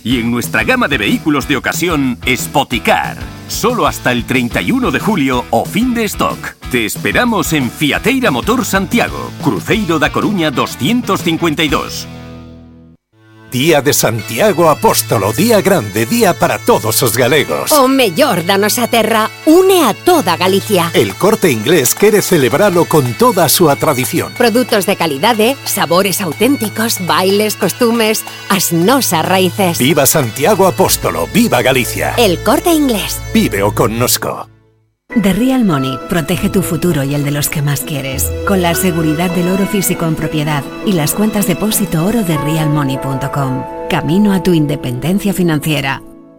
Y en nuestra gama de vehículos de ocasión, Spoticar. Solo hasta el 31 de julio o fin de stock. Te esperamos en Fiateira Motor Santiago, Cruzeiro da Coruña 252. Día de Santiago Apóstolo, día grande, día para todos os galegos. O mellor da nosa terra une a toda Galicia. El Corte Inglés quere celebralo con toda a súa tradición. Produtos de calidade, sabores auténticos, bailes, costumes, as nosas raíces. Viva Santiago Apóstolo, viva Galicia. El Corte Inglés. Víveo connosco. The Real Money protege tu futuro y el de los que más quieres, con la seguridad del oro físico en propiedad y las cuentas depósito oro de realmoney.com. Camino a tu independencia financiera.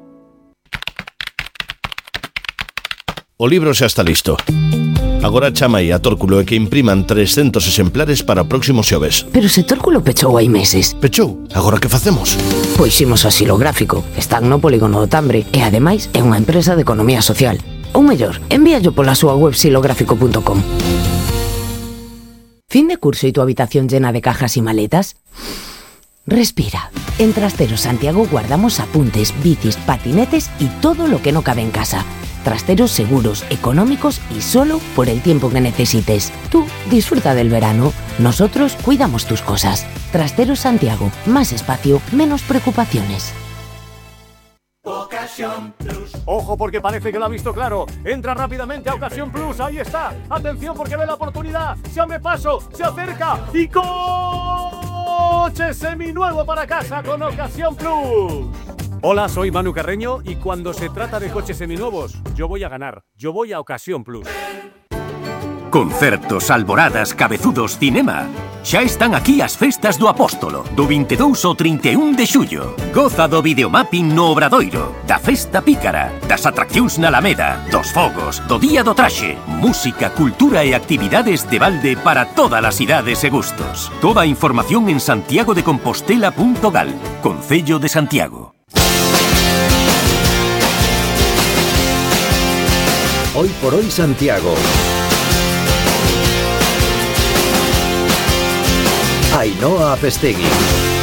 O libro xa está listo. Agora chama aí a Tórculo e que impriman 300 exemplares para o próximo xoves. Pero se Tórculo pechou hai meses. Pechou? Agora que facemos? Pois imos a Xilográfico. Están no Polígono do Tambre e ademais é unha empresa de economía social. Ou mellor, envíallo pola súa web xilográfico.com. ¿Fin de curso y tu habitación llena de cajas y maletas? Respira. En Trasteros Santiago guardamos apuntes, bicis, patinetes y todo lo que no cabe en casa. Trasteros seguros, económicos y solo por el tiempo que necesites. Tú disfruta del verano. Nosotros cuidamos tus cosas. Trasteros Santiago. Más espacio, menos preocupaciones. Ocasión Plus. Ojo porque parece que lo ha visto claro. Entra rápidamente a Ocasión Plus. Ahí está. Atención porque ve la oportunidad. Se abre paso, se acerca y coche seminuevo para casa con Ocasión Plus. Hola, soy Manu Carreño y cuando se trata de coches seminuevos, yo voy a ganar. Yo voy a Ocasión Plus. Concertos, alboradas, cabezudos, cinema. Xa están aquí as festas do Apóstolo, do 22 ao 31 de xullo. Goza do videomapping no Obradoiro, da festa pícara, das atraccións na Alameda, dos fogos, do Día do Traxe, música, cultura e actividades de balde para todas as idades e gustos. Toda a información en santiagodecompostela.gal, Concello de Santiago. Hoy por hoy Santiago. Ainhoa Apestegui.